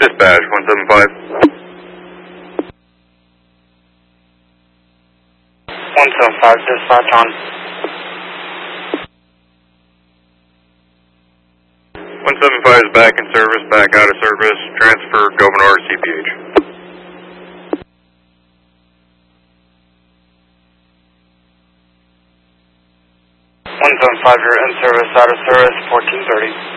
Dispatch 175. 175, dispatch on. 175 is back in service, back out of service. Transfer Governor CPH. 175, you're in service, out of service, 1430.